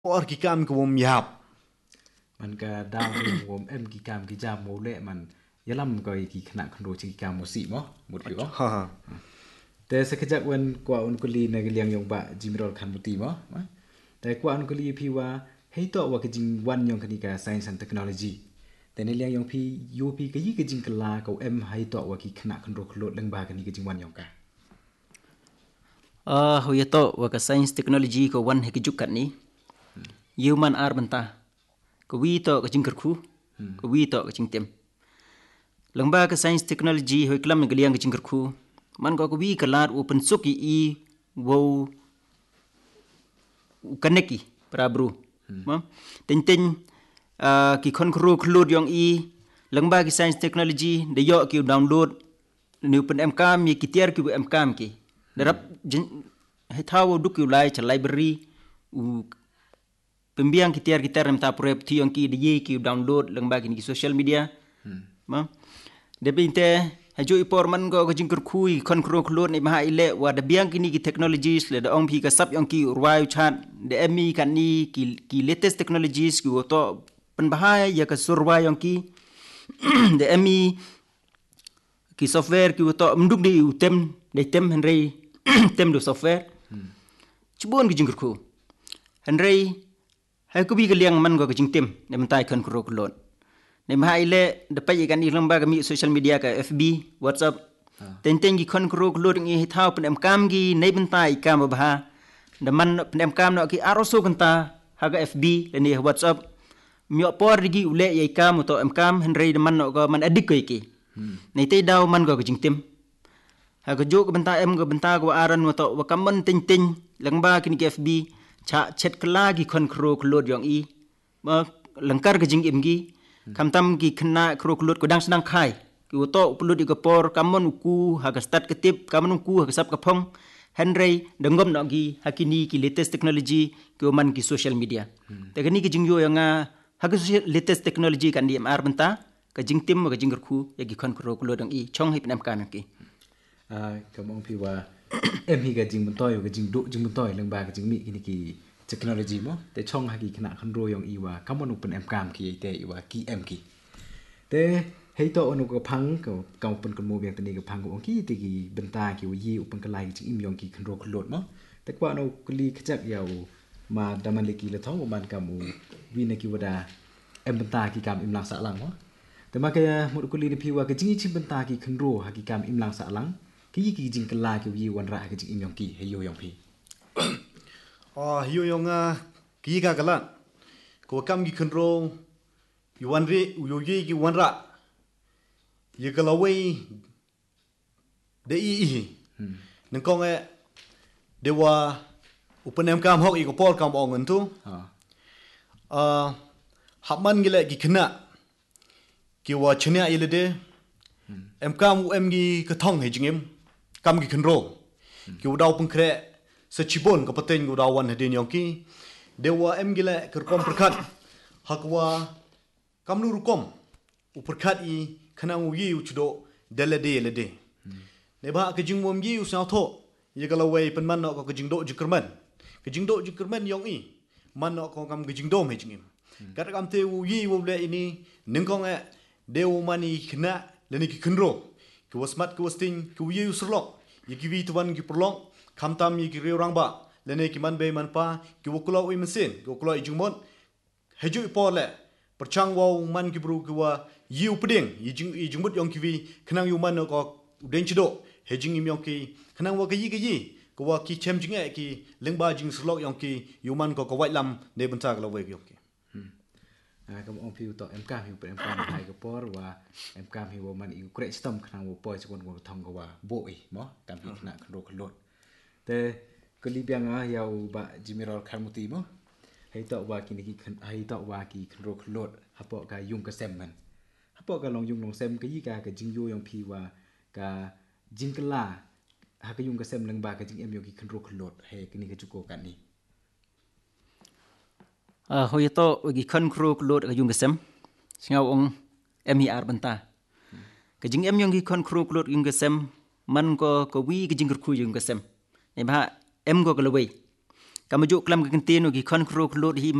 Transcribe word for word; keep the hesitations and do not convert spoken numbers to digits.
or kikam ko mom yap มันก็ดาววมเอ็มกิกามกิจามโมเลมันยะลำก็อีกขณะคอนโดจิกิกามโมสิมอหมดอยู่บ่แต่สักจักวันกว่าอุนกุลีในเลียงยงบะจิมรอลคันมุติมอแต่กว่าอุนกุลีพี่ว่าให้ต่อว่าก็จิงวันยงคณิกา Science and Technology แต่ในเลียงยงพี่ยูพี่ก็ยี่ก็จิงกลาก็เอ็มให้ต่อว่ากิขณะคอนโดคโลดลังบากันนี่ก็จิงวันยงกะเอ่อเฮาต่อว่าก็ Science Technology ก็วันให้กิจุกกันนี้ยูมันอาร์บันตาก็วีต่อก็จิงกระคูก็วีต่อก็จิงเต็มหลังบ้าก็ science technology เฮยกลัมก็เลี้ยงก็จิงกระคูมันก็ก็วีก็ลาดอุปนสุกอีวูอุกันเนกิปราบรูมั้งเต็งเต็งอ่ากิคนครูคลูดยองอีหลังบ้าก็ science technologyได้ย่อกิวดาวน์โหลดนิวเป็น เอ็ม คาม มีกิเตียร์กิว เอ็ม คาม กิได้รับให้ท้าวดุกิวไลจากไลบรารีอุpembiang kita kita rem ta prep ti yang ki de ki download lang bagi ni social media ma de binte hajo ipor man go ko jingkur khui kon kro khlot ni ma ile wa de biang ki ni ki technologies le de ong phi ka sap yang ki urwai chat de emi kan ni ki ki latest technologies ki to pen bahaya ya ka surwai yang ki de emi ki software ki to mduk di tem de tem henry tem do software chubon ki jingkur khu henry hai ko bi ka liang man go ka jing tem ne man tai kan kro klot ne ma ile de pa yi kan i lamba ka mi social media ka F B WhatsApp ten ten gi kon kro klot ngi thau pen am kam gi nei ban tai kam ba ha de man pen am kam no ki aro so kan ta ha ka F B le ni WhatsApp mi por gi ule yi kam to am kam hen rei de man no go man adik ko ki nei te daw man go ka jing tem ha ko jo ka ban ta em go ban ta go aran mo to wa kam man ten ten lamba ki ni F B cha chet kala gi kon kro klot yong i ma langkar ga jing im gi kamtam gi khna kro klot ko dang sedang khai ki to uplut i ko por kamon ku ha ga start ke tip kamon ku ha ga sap ka phong henry dengom no gi hakini ki latest technology ki man ki social media te gani gi jing yo yang ha ga latest technology kan di mar banta ka jing tim ga jing khu ya gi kon kro klot dang i chong hi pnam kan ki อ่าก็มองพี่ว่าเอ็มฮีก็จริงมันต้อยก็จริงดุจริงมันต้อยเรื่องบาก็จริงมีกินกี่เทคโนโลยีมั้งแต่ช่องหากี่ขนาดคอนโดยองอีว่าคำว่านุเป็นเอ็มกามกี่แต่อีว่ากี่เอ็มกี่แต่ให้ตัวอนุก็พังก็เก่าเป็นกันโมเบียงตัวนี้ก็พังก็องกี่ตีกี่บันตากี่ว่ายี่อุปนกันไลจริงอิมยองกี่คอนโดคอนโดมั้งแต่กว่าเรากลีขจักยาวมาดามันเลกีละท้องประมาณกามูวินากิวดาเอ็มบันตากี่กามอิมลังสะลังมั้งแต่มาแค่หมดกลีในพี่ว่าก็จริงจริงบันตากี่คอนโดหากี่กามอิมลังสะลังki ki jing kala ki wi wan ra ki jing yong ki he yo yong phi oh yo yong a ki ga kala ko kam gi khnro yu wan re yo ye gi wan ra ye kala wei de i i nang kong e de wa upanem kam hok i ko por kam ong ntu ha a habman gi le gi khna ki wa chnya i le de em kam u em gi ka thong he jing em kam gi khnro ki u daw pungkre se chibon ka paten gu daw wan hedin yong ki dewa em gi le ker kom perkhat hakwa kam lu rukom u perkhat i khanang u yi u chudo dele de le de ne ba ka jing mom yi u sa tho ye ka lawei pen man no ka jing do jikrman ka jing do jikrman yong i man no ko kam ga jing do me jing em ka kam te u yi u le ini ning kong e dew mani khna leni ki khnro ki wasmat ki wasting ki wi uslok yi ki wi tuan ki prolong khamtam yi ki reurang ba leni ki man be man pa ki woklo wi mesin ki woklo i jungmon heju po le perchang wo man ki bru ki wa yi upding yi jing i jungmut yong ki wi khnang yu man ko den chido hejing im yong ki khnang wa ki yi ki yi ko wa ki chem jing e ki lengba jing slok yong ki yu man ko ko wai lam ne ban ta ka we yong ki อ่าก็มองพี่ต่อเอ็มกามพี่เป็นเอ็มกามไทยก็ปอร์ว่าเอ็มกามพี่ว่ามันอีกเกรดสตอมขนาดว่าปอยสกุลว่าทองก็ว่าโบอีมั้งการพี่ขนาดคอนโดคอนโดแต่ก็รีบยังอ่ะยาวบะจิมิรอลคาร์มุตีมั้งให้ต่อว่ากินกี่ให้ต่อว่ากี่คอนโดคอนโดฮับปอกายุงกับเซมมันฮับปอกาลองยุงลองเซมก็ยี่กากับจิงโยยองพี่ว่ากาจิงกลาฮักยุงกับเซมลังบากับจิงเอ็มยองกี่คอนโดคอนโดให้กินกี่จุกโกกันนี่อ่าเฮยโตgi kon kro klot ga yung gesem singau ong emi ar banta ga jing em yong gi kon kro klot yung gesem man ko ko wi ga jing khu yung gesem ne ba em go ga lewei kamajuk klam ga kentin gi kon kro klot hi